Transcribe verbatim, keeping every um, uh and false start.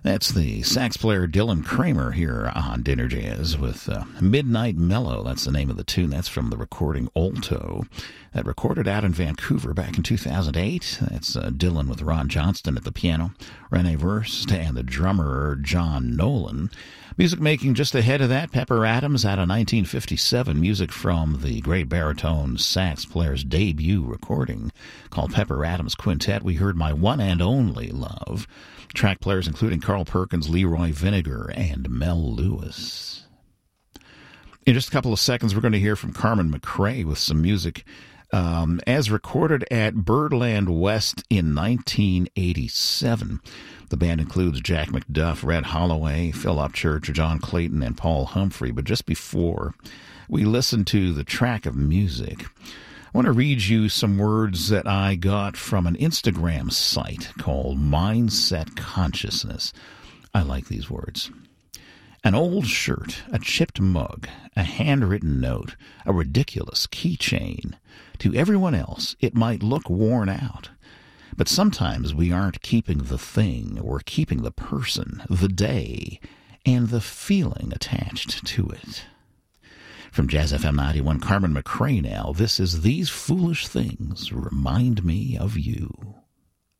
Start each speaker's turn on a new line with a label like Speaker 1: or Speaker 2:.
Speaker 1: That's the sax player Dylan Kramer here on Dinner Jazz with uh, Midnight Mellow. That's the name of the tune. That's from the recording Alto that recorded out in Vancouver back in two thousand eight. That's uh, Dylan with Ron Johnston at the piano, Rene Verst, and the drummer John Nolan. Music making just ahead of that, Pepper Adams out of nineteen fifty-seven. Music from the great baritone sax player's debut recording called Pepper Adams Quintet. We heard My One and Only Love. Track players including Carl Perkins, Leroy Vinegar, and Mel Lewis. In just a couple of seconds, we're going to hear from Carmen McRae with some music um, as recorded at Birdland West in nineteen eighty-seven. The band includes Jack McDuff, Red Holloway, Phil Upchurch, John Clayton, and Paul Humphrey. But just before we listen to the track of music, I want to read you some words that I got from an Instagram site called Mindset Consciousness. I like these words. An old shirt, a chipped mug, a handwritten note, a ridiculous keychain. To everyone else, it might look worn out. But sometimes we aren't keeping the thing, we're keeping the person, the day, and the feeling attached to it. From Jazz F M ninety-one, Carmen McRae now. This is These Foolish Things Remind Me of You.